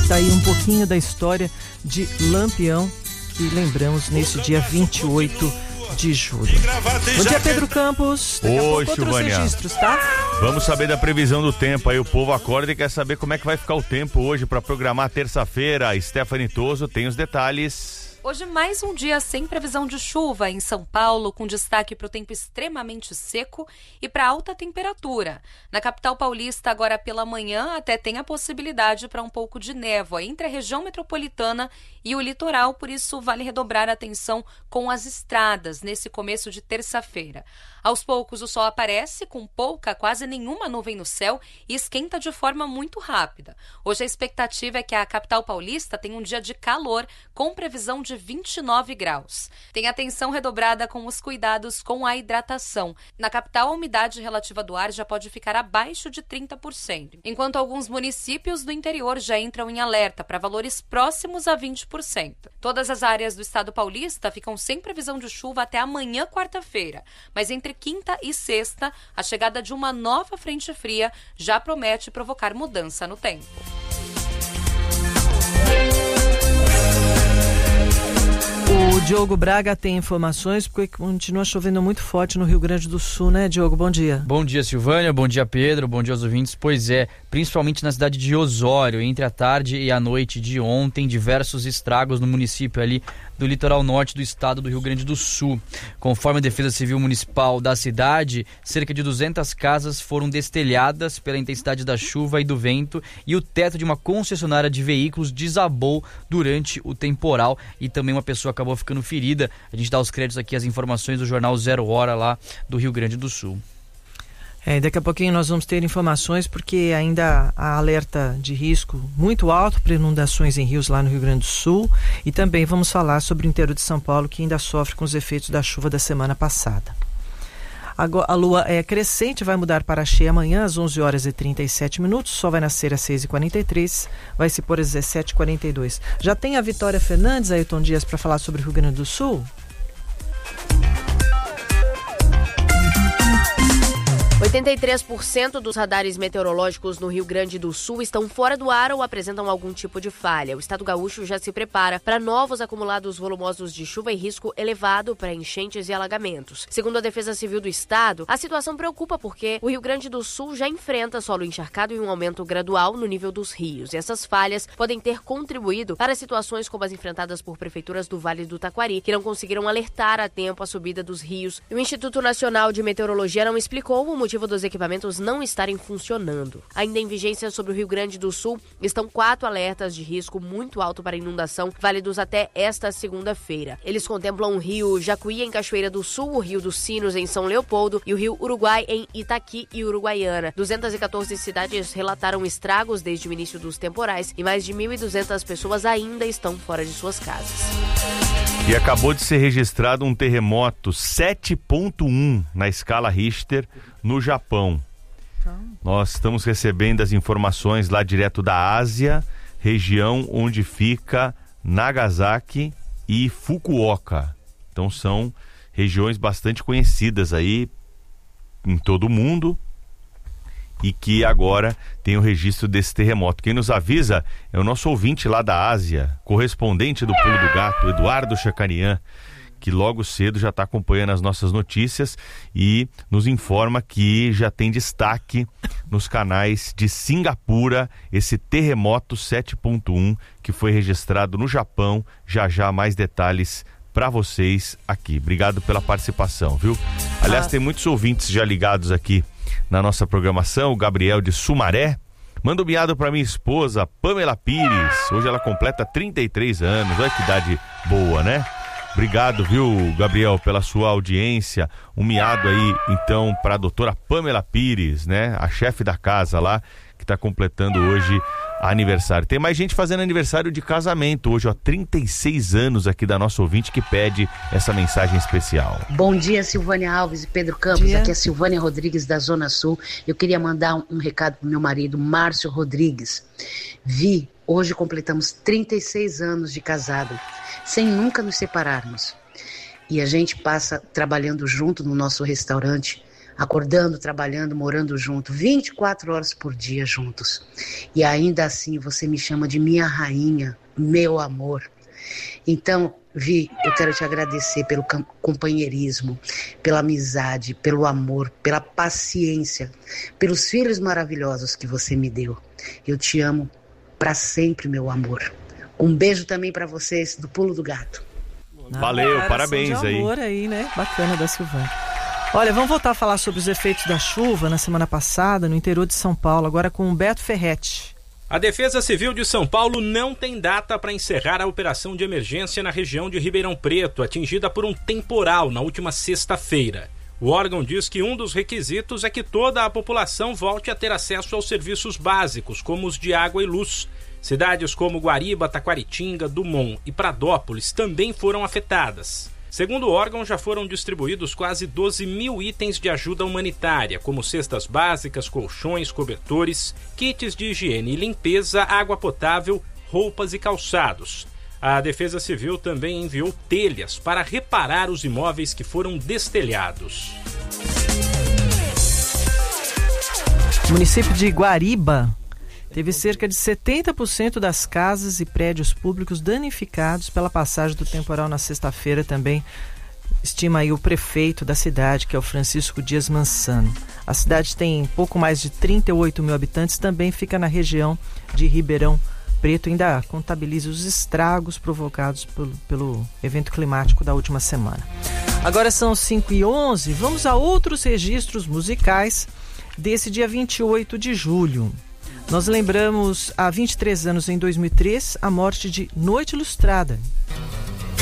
Tá aí um pouquinho da história de Lampião, que lembramos nesse dia 28 de julho. Bom dia, Pedro Campos. Daqui a pouco outros registros, tá? Vamos saber da previsão do tempo. Aí o povo acorda e quer saber como é que vai ficar o tempo hoje para programar terça-feira. Stephanie Toso tem os detalhes. Hoje mais um dia sem previsão de chuva em São Paulo, com destaque para o tempo extremamente seco e para alta temperatura. Na capital paulista, agora pela manhã, até tem a possibilidade para um pouco de névoa entre a região metropolitana e o litoral, por isso vale redobrar a atenção com as estradas nesse começo de terça-feira. Aos poucos o sol aparece com pouca, quase nenhuma nuvem no céu e esquenta de forma muito rápida. Hoje a expectativa é que a capital paulista tenha um dia de calor com previsão de 29 graus. Tem atenção redobrada com os cuidados com a hidratação. Na capital, a umidade relativa do ar já pode ficar abaixo de 30%, enquanto alguns municípios do interior já entram em alerta para valores próximos a 20%. Todas as áreas do estado paulista ficam sem previsão de chuva até amanhã, quarta-feira, mas entre quinta e sexta, a chegada de uma nova frente fria já promete provocar mudança no tempo. O Diogo Braga tem informações, porque continua chovendo muito forte no Rio Grande do Sul, né, Diogo? Bom dia. Bom dia, Silvânia. Bom dia, Pedro. Bom dia aos ouvintes. Pois é, principalmente na cidade de Osório, entre a tarde e a noite de ontem, diversos estragos no município ali do litoral norte do estado do Rio Grande do Sul. Conforme a Defesa Civil Municipal da cidade, cerca de 200 casas foram destelhadas pela intensidade da chuva e do vento, e o teto de uma concessionária de veículos desabou durante o temporal e também uma pessoa acabou ficando ferida. A gente dá os créditos aqui, as informações do jornal Zero Hora lá do Rio Grande do Sul. Daqui a pouquinho nós vamos ter informações, porque ainda há alerta de risco muito alto para inundações em rios lá no Rio Grande do Sul, e também vamos falar sobre o interior de São Paulo, que ainda sofre com os efeitos da chuva da semana passada. Agora, a lua é crescente, vai mudar para cheia amanhã às 11 horas e 37 minutos, o sol vai nascer às 6h43, vai se pôr às 17h42. Já tem a Vitória Fernandes, Ailton Dias, para falar sobre o Rio Grande do Sul? 83% dos radares meteorológicos no Rio Grande do Sul estão fora do ar ou apresentam algum tipo de falha. O estado gaúcho já se prepara para novos acumulados volumosos de chuva e risco elevado para enchentes e alagamentos. Segundo a Defesa Civil do estado, a situação preocupa porque o Rio Grande do Sul já enfrenta solo encharcado e um aumento gradual no nível dos rios. E essas falhas podem ter contribuído para situações como as enfrentadas por prefeituras do Vale do Taquari, que não conseguiram alertar a tempo a subida dos rios. O Instituto Nacional de Meteorologia não explicou o motivo dos equipamentos não estarem funcionando. Ainda em vigência sobre o Rio Grande do Sul estão 4 alertas de risco muito alto para inundação, válidos até esta segunda-feira. Eles contemplam o rio Jacuí em Cachoeira do Sul, o rio dos Sinos em São Leopoldo e o rio Uruguai em Itaqui e Uruguaiana. 214 cidades relataram estragos desde o início dos temporais e mais de 1.200 pessoas ainda estão fora de suas casas. E acabou de ser registrado um terremoto 7.1 na escala Richter no Japão. Nós estamos recebendo as informações lá direto da Ásia, região onde fica Nagasaki e Fukuoka. Então são regiões bastante conhecidas aí em todo o mundo e que agora tem o registro desse terremoto. Quem nos avisa é o nosso ouvinte lá da Ásia, correspondente do Pulo do Gato, Eduardo Chacarian, que logo cedo já está acompanhando as nossas notícias e nos informa que já tem destaque nos canais de Singapura esse terremoto 7.1 que foi registrado no Japão. Já mais detalhes para vocês aqui. Obrigado pela participação, viu? Aliás, tem muitos ouvintes já ligados aqui na nossa programação. O Gabriel de Sumaré manda um miado para minha esposa Pamela Pires. Hoje ela completa 33 anos. Olha que idade boa, né? Obrigado, viu, Gabriel, pela sua audiência. Um miado aí, então, para a doutora Pamela Pires, né? A chefe da casa lá, que está completando hoje aniversário. Tem mais gente fazendo aniversário de casamento hoje, ó, 36 anos aqui da nossa ouvinte que pede essa mensagem especial. Bom dia, Silvânia Alves e Pedro Campos. Aqui é a Silvânia Rodrigues da Zona Sul. Eu queria mandar um recado pro meu marido, Márcio Rodrigues. Hoje completamos 36 anos de casado, sem nunca nos separarmos. E a gente passa trabalhando junto no nosso restaurante acordando, trabalhando, morando junto, 24 horas por dia juntos. E ainda assim você me chama de minha rainha, meu amor. Então, Vi, eu quero te agradecer pelo companheirismo, pela amizade, pelo amor, pela paciência, pelos filhos maravilhosos que você me deu. Eu te amo para sempre, meu amor. Um beijo também para vocês do Pulo do Gato. Valeu, parabéns de amor aí, né? Bacana da Silvânia. Olha, vamos voltar a falar sobre os efeitos da chuva na semana passada no interior de São Paulo, agora com o Beto Ferretti. A Defesa Civil de São Paulo não tem data para encerrar a operação de emergência na região de Ribeirão Preto, atingida por um temporal na última sexta-feira. O órgão diz que um dos requisitos é que toda a população volte a ter acesso aos serviços básicos, como os de água e luz. Cidades como Guariba, Taquaritinga, Dumont e Pradópolis também foram afetadas. Segundo o órgão, já foram distribuídos quase 12 mil itens de ajuda humanitária, como cestas básicas, colchões, cobertores, kits de higiene e limpeza, água potável, roupas e calçados. A Defesa Civil também enviou telhas para reparar os imóveis que foram destelhados. O município de Guariba teve cerca de 70% das casas e prédios públicos danificados pela passagem do temporal na sexta-feira também, estima aí o prefeito da cidade, que é o Francisco Dias Mansano. A cidade tem pouco mais de 38 mil habitantes, também fica na região de Ribeirão Preto, ainda contabiliza os estragos provocados pelo evento climático da última semana. Agora são 5h11, vamos a outros registros musicais desse dia 28 de julho. Nós lembramos há 23 anos, em 2003, a morte de Noite Ilustrada,